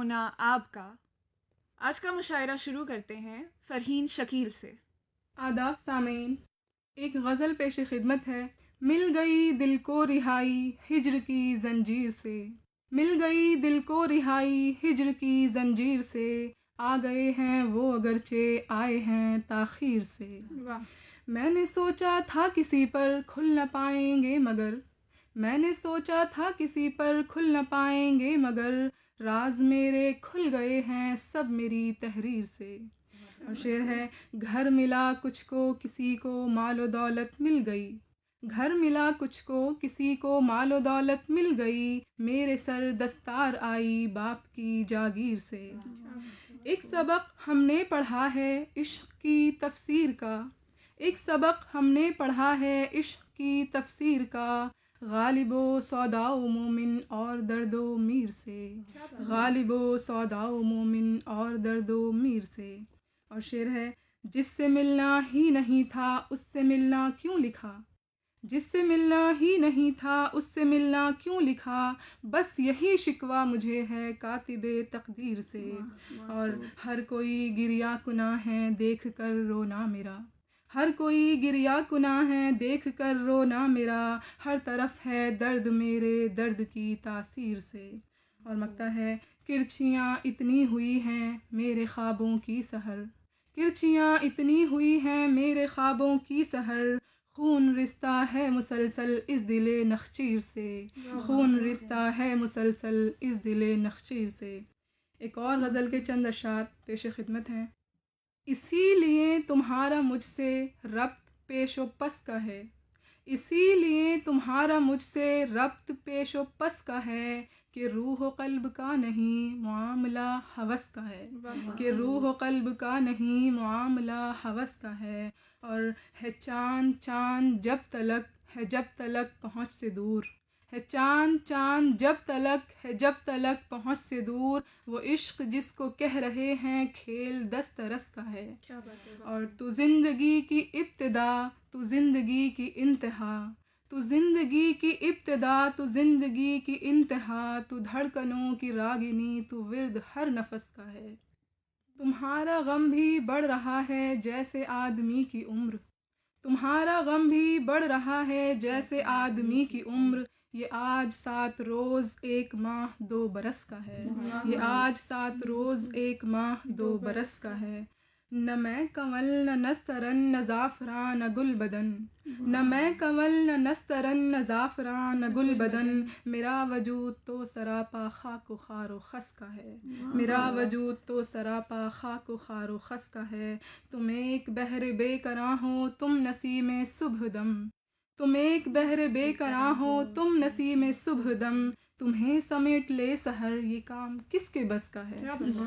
ہونا آپ کا۔ آج کا مشاعرہ شروع کرتے ہیں فرحین شکیل سے۔ آداب سامعین، ایک غزل پیش خدمت ہے۔ مل گئی دل کو رہائی ہجر کی زنجیر سے، مل گئی دل کو رہائی ہجر کی زنجیر سے، آ گئے ہیں وہ اگرچہ آئے ہیں تاخیر سے۔ میں نے سوچا تھا کسی پر کھل نہ پائیں گے مگر، میں نے سوچا تھا کسی پر کھل نہ پائیں گے مگر، راز میرے کھل گئے ہیں سب میری تحریر سے۔ اور شعر ہے، گھر ملا کچھ کو کسی کو مال و دولت مل گئی، گھر ملا کچھ کو کسی کو مال و دولت مل گئی، میرے سر دستار آئی باپ کی جاگیر سے۔ ایک سبق ہم نے پڑھا ہے عشق کی تفسیر کا، ایک سبق ہم نے پڑھا ہے عشق کی تفسیر کا، غالب و سودا و مومن اور درد و میر سے، غالب و سودا و مومن اور درد و میر سے۔ اور شعر ہے، جس سے ملنا ہی نہیں تھا اس سے ملنا کیوں لکھا، جس سے ملنا ہی نہیں تھا اس سے ملنا کیوں لکھا، بس یہی شکوہ مجھے ہے کاتب تقدیر سے۔ اور ہر کوئی گریہ کناں ہے دیکھ کر رونا میرا، ہر کوئی گریہ کناں ہے دیکھ کر رونا میرا، ہر طرف ہے درد میرے درد کی تاثیر سے۔ اور مکتا ہے، کرچیاں اتنی ہوئی ہیں میرے خوابوں کی سحر، کرچیاں اتنی ہوئی ہیں میرے خوابوں کی سحر، خون رشتہ ہے مسلسل اس دل نخچیر سے، خون رشتہ ہے مسلسل اس دل نخچیر سے۔ ایک اور غزل کے چند اشعار پیش خدمت ہیں۔ اسی لیے تمہارا مجھ سے ربط پیش و پس کا ہے، اسی لیے تمہارا مجھ سے ربط پیش و پس کا ہے، کہ روح و قلب کا نہیں معاملہ ہوس کا ہے، کہ روح و قلب کا نہیں معاملہ ہوس کا ہے۔ اور ہے چاند چاند جب تلک ہے جب تلک پہنچ سے دور، ہے چاند چاند جب تلک ہے جب تلک پہنچ سے دور، وہ عشق جس کو کہہ رہے ہیں کھیل دست رس کا ہے۔ اور تو زندگی کی ابتدا تو زندگی کی انتہا، تو زندگی کی ابتدا تو زندگی کی انتہا، تو دھڑکنوں کی راگنی تو ورد ہر نفس کا ہے۔ تمہارا غم بھی بڑھ رہا ہے جیسے آدمی کی عمر، تمہارا غم بھی بڑھ رہا ہے جیسے آدمی کی عمر، یہ آج 7 روز 1 ماہ 2 برس کا ہے، یہ آج 7 روز 1 ماہ 2 برس کا ہے۔ نہ میں کنول نہ نسترن نہ زعفران نہ گل بدن، نہ میں کنول نہ نسترن نہ زعفران نہ گل بدن، میرا وجود تو سراپا خاک و خار و خس کا ہے، میرا وجود تو سراپا خاک و خار و خس کا ہے۔ تم ایک بحر بے کراں ہو تم نسیم صبح دم، تم ایک بحر بے کراں ہو تم نسیم صبح دم، تمہیں سمیٹ لے سحر یہ کام کس کے بس کا ہے۔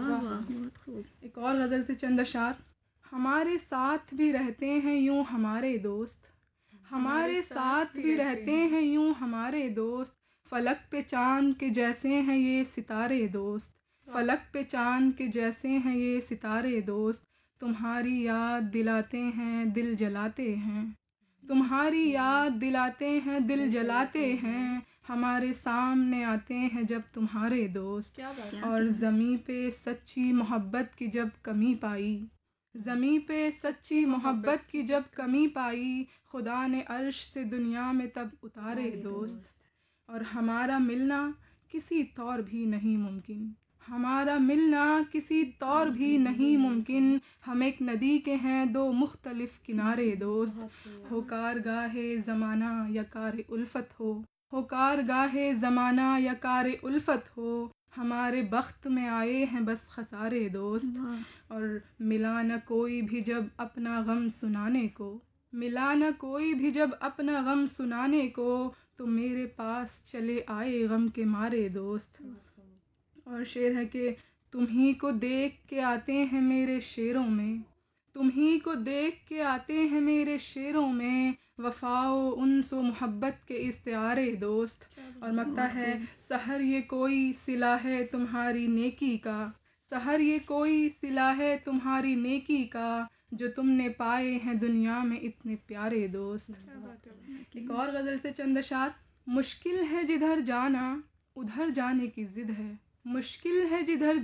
ایک اور غزل سے چند اشعار۔ ہمارے ساتھ بھی رہتے ہیں یوں ہمارے دوست، ہمارے ساتھ بھی رہتے ہیں یوں ہمارے دوست، فلک پہ چاند کے جیسے ہیں یہ ستارے دوست، فلک پہ چاند کے جیسے ہیں یہ ستارے دوست، تمہاری یاد دلاتے ہیں دل جلاتے ہیں، تمہاری یاد دلاتے ہیں دل جلاتے ہیں، ہمارے سامنے آتے ہیں جب تمہارے دوست۔ اور زمیں پہ سچی محبت کی جب کمی پائی، زمیں پہ سچی محبت کی جب کمی پائی، خدا نے عرش سے دنیا میں تب اتارے دوست۔ اور ہمارا ملنا کسی طور بھی نہیں ممکن، ہمارا ملنا کسی طور بھی نہیں ممکن، ہم ایک ندی کے ہیں 2 مختلف کنارے دوست، ہو کارگاہ زمانہ یا کار الفت ہو، ہو کارگاہ زمانہ یا کار الفت ہو، ہمارے بخت میں آئے ہیں بس خسارے دوست۔ اور ملا نہ کوئی بھی جب اپنا غم سنانے کو، ملا نہ کوئی بھی جب اپنا غم سنانے کو، تو میرے پاس چلے آئے غم کے مارے دوست۔ اور شعر ہے کہ تمہیں کو دیکھ کے آتے ہیں میرے شعروں میں، تمہیں کو دیکھ کے آتے ہیں میرے شعروں میں، وفا و انس و محبت کے استعارے دوست۔ اور مکتا ہے، سحر یہ کوئی صلہ ہے تمہاری نیکی کا، سحر یہ کوئی صلہ ہے تمہاری نیکی کا، جو تم نے پائے ہیں دنیا میں اتنے پیارے دوست۔ ایک اور غزل سے چند اشعار۔ مشکل ہے جدھر جانا ادھر جانے کی ضد ہے، مشکل ہے جدھر